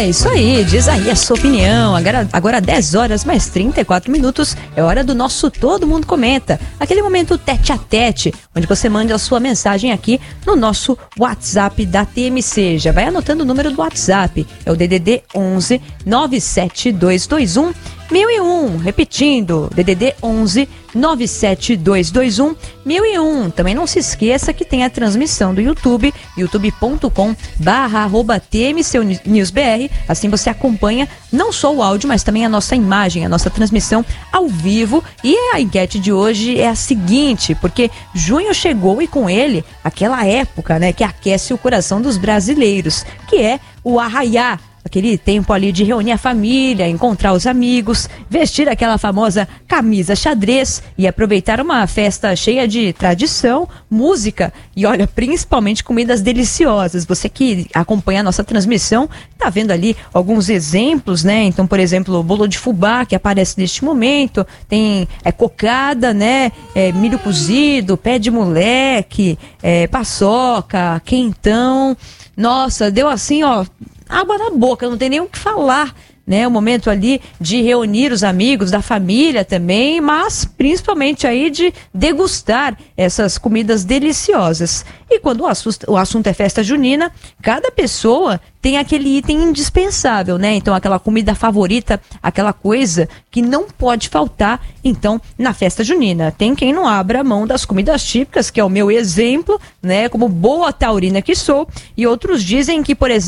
isso aí, diz aí a sua opinião. Agora 10 horas mais 34 minutos, é hora do nosso Todo Mundo Comenta. Aquele momento tete a tete, onde você manda a sua mensagem aqui no nosso WhatsApp da TMC. Já vai anotando o número do WhatsApp, é o DDD 11 97221 1001, repetindo, DDD 11 97221 1001. Também não se esqueça que tem a transmissão do YouTube, youtube.com/TMCNewsBR. Assim você acompanha não só o áudio, mas também a nossa imagem, a nossa transmissão ao vivo. E a enquete de hoje é a seguinte, porque junho chegou e com ele aquela época, né, que aquece o coração dos brasileiros, que é o arraiá. Aquele tempo ali de reunir a família, encontrar os amigos, vestir aquela famosa camisa xadrez e aproveitar uma festa cheia de tradição, música e, olha, principalmente comidas deliciosas. Você que acompanha a nossa transmissão, tá vendo ali alguns exemplos, né? Então, por exemplo, o bolo de fubá que aparece neste momento, tem cocada, né? Milho cozido, pé de moleque, paçoca, quentão. Nossa, deu assim, ó, água na boca, não tem nem o que falar, né? O momento ali de reunir os amigos, da família também, mas principalmente aí de degustar essas comidas deliciosas. E quando o assunto é festa junina, cada pessoa tem aquele item indispensável, né? Então, aquela comida favorita, aquela coisa que não pode faltar, então, na festa junina. Tem quem não abra a mão das comidas típicas, que é o meu exemplo, né? Como boa taurina que sou, e outros dizem que, por exemplo,